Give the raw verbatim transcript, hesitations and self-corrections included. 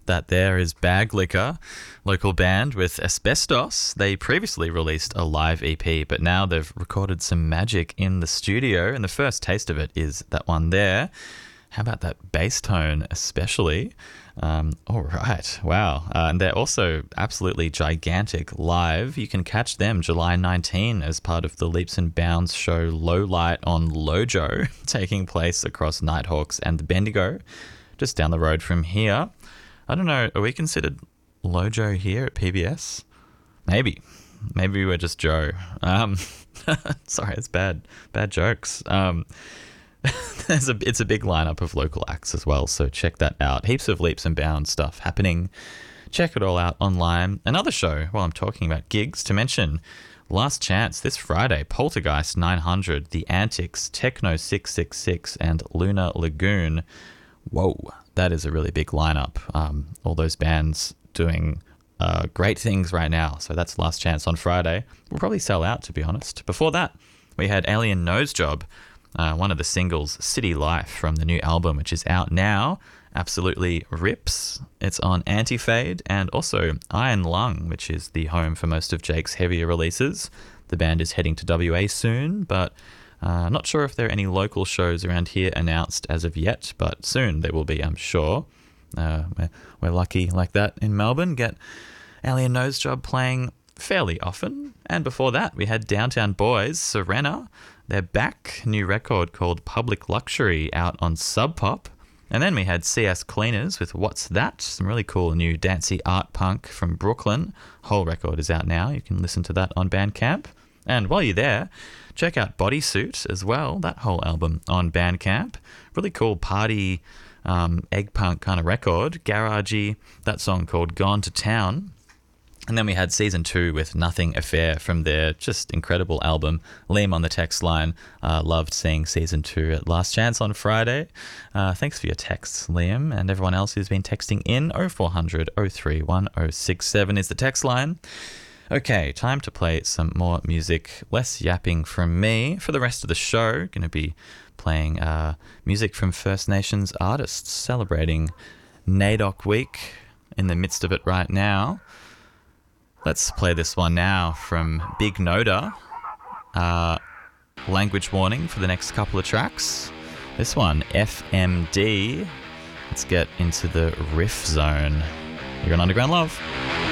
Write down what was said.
That there is Bag Liquor, local band with Asbestos. They previously released a live E P, but now they've recorded some magic in the studio, and the first taste of it is that one there. How about that bass tone especially? Um, all right, wow. Uh, and they're also absolutely gigantic live. You can catch them July nineteenth as part of the Leaps and Bounds show Low Light on Lojo, taking place across Nighthawks and the Bendigo, just down the road from here. I don't know, are we considered Lojo here at P B S? Maybe. Maybe we're just Joe. Um, sorry, it's bad. Bad jokes. Um, there's a, it's a big lineup of local acts as well, so check that out. Heaps of Leaps and Bounds stuff happening. Check it all out online. Another show, while I'm talking about gigs, to mention Last Chance this Friday, Poltergeist nine hundred, The Antics, Techno six six six, and Lunar Lagoon. Whoa, that is a really big lineup. Um, all those bands doing uh, great things right now. So that's Last Chance on Friday. We'll probably sell out, to be honest. Before that, we had Alien Nose Job, uh, one of the singles, City Life, from the new album, which is out now. Absolutely rips. It's on Anti-Fade, and also Iron Lung, which is the home for most of Jake's heavier releases. The band is heading to W A soon, but Uh, not sure if there are any local shows around here announced as of yet, but soon there will be, I'm sure. Uh, we're, we're lucky like that in Melbourne, get Alien Nose Job playing fairly often. And before that, we had Downtown Boys, Serena. They're back, new record called Public Luxury out on Sub Pop. And then we had C S Cleaners with What's That? Some really cool new dancey art punk from Brooklyn. Whole record is out now. You can listen to that on Bandcamp. And while you're there, check out Bodysuit as well, that whole album on Bandcamp. Really cool party, um, egg punk kind of record. Garagey, that song called Gone to Town. And then we had Season two with Nothing Affair from their just incredible album. Liam on the text line, uh, loved seeing Season two at Last Chance on Friday. Uh, thanks for your texts, Liam, and everyone else who's been texting in. oh four hundred, oh three one, oh six seven is the text line. Okay, time to play some more music, less yapping from me. For the rest of the show, going to be playing uh, music from First Nations artists, celebrating NAIDOC Week in the midst of it right now. Let's play this one now from Big Noda. Uh, language warning for the next couple of tracks. This one, F M D. Let's get into the riff zone. You're on Underground Love.